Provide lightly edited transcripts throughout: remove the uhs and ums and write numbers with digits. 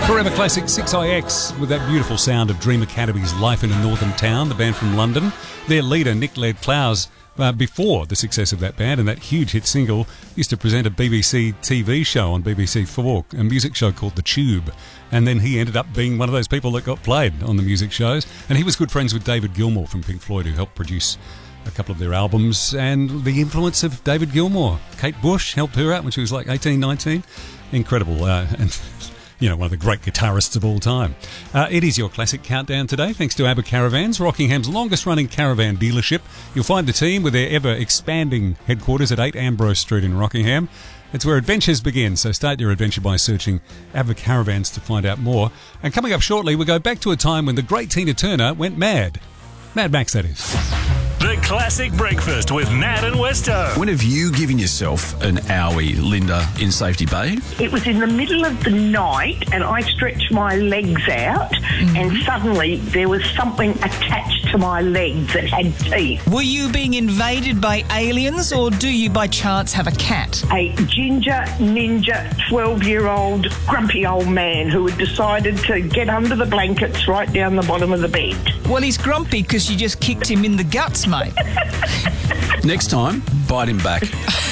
Forever Classic 6IX with that beautiful sound of Dream Academy's Life in a Northern Town, the band from London. Their leader, Nick Laird-Clowes, before the success of that band and that huge hit single, used to present a BBC TV show on BBC4, a music show called The Tube. And then he ended up being one of those people that got played on the music shows. And he was good friends with David Gilmour from Pink Floyd, who helped produce a couple of their albums. And the influence of David Gilmour. Kate Bush helped her out when she was like 18, 19. Incredible. And one of the great guitarists of all time. It is your classic countdown today, thanks to ABBA Caravans, Rockingham's longest-running caravan dealership. You'll find the team with their ever-expanding headquarters at 8 Ambrose Street in Rockingham. It's where adventures begin, so start your adventure by searching ABBA Caravans to find out more. And coming up shortly, we go back to a time when the great Tina Turner went mad. Mad Max, that is. The Classic Breakfast with Nat and Westo. When have you given yourself an owie, Linda, in Safety Bay? It was in the middle of the night and I stretched my legs out and suddenly there was something attached to my legs that had teeth. Were you being invaded by aliens or do you by chance have a cat? A ginger, ninja, 12-year-old, grumpy old man who had decided to get under the blankets right down the bottom of the bed. Well, he's grumpy because you just kicked him in the guts, mate. Next time, bite him back.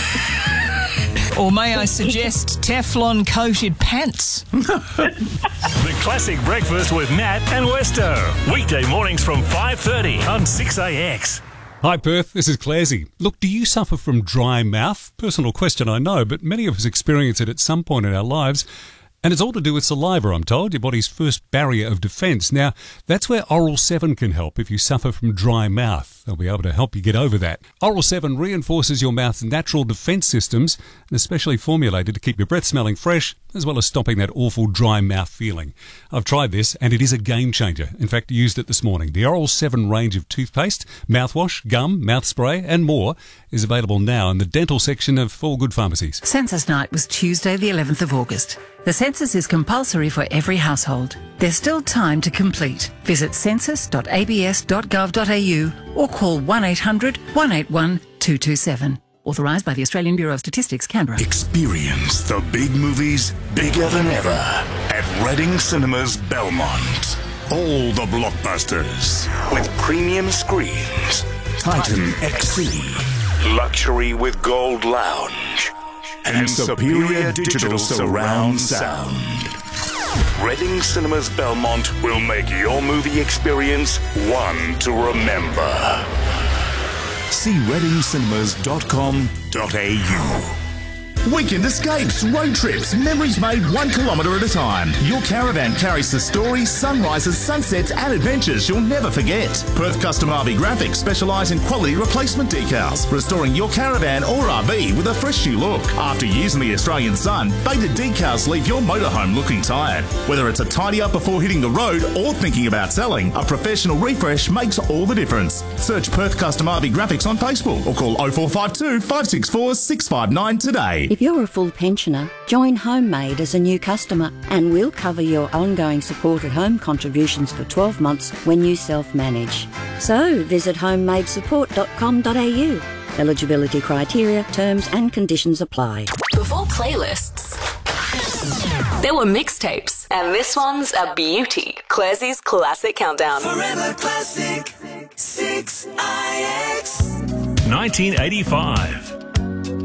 Or may I suggest Teflon-coated pants? The Classic Breakfast with Nat and Westo. Weekday mornings from 5:30 on 6AX. Hi Perth, this is Clarsy. Look, do you suffer from dry mouth? Personal question, I know, but many of us experience it at some point in our lives. And it's all to do with saliva, I'm told, your body's first barrier of defence. Now, that's where Oral 7 can help if you suffer from dry mouth. They'll be able to help you get over that. Oral 7 reinforces your mouth's natural defence systems and is specially formulated to keep your breath smelling fresh, as well as stopping that awful dry mouth feeling. I've tried this and it is a game changer. In fact, used it this morning. The Oral 7 range of toothpaste, mouthwash, gum, mouth spray and more is available now in the dental section of all good pharmacies. Census night was Tuesday the 11th of August. The census is compulsory for every household. There's still time to complete. Visit census.abs.gov.au or call 1800 181 227. Authorised by the Australian Bureau of Statistics, Canberra. Experience the big movies bigger than ever at Reading Cinemas Belmont. All the blockbusters with premium screens, Titan XC, luxury with Gold Lounge, and superior digital surround sound. Reading Cinemas Belmont will make your movie experience one to remember. See readingcinemas.com.au. Weekend escapes, road trips, memories made 1 kilometre at a time. Your caravan carries the stories, sunrises, sunsets and adventures you'll never forget. Perth Custom RV Graphics specialise in quality replacement decals, restoring your caravan or RV with a fresh new look. After years in the Australian sun, faded decals leave your motorhome looking tired. Whether it's a tidy up before hitting the road or thinking about selling, a professional refresh makes all the difference. Search Perth Custom RV Graphics on Facebook or call 0452 564 659 today. If you're a full pensioner, join Homemade as a new customer and we'll cover your ongoing supported home contributions for 12 months when you self-manage. So visit homemadesupport.com.au. Eligibility criteria, terms and conditions apply. Before playlists, there were mixtapes, and this one's a beauty. Clairsy's Classic Countdown. Forever Classic 6IX. 1985.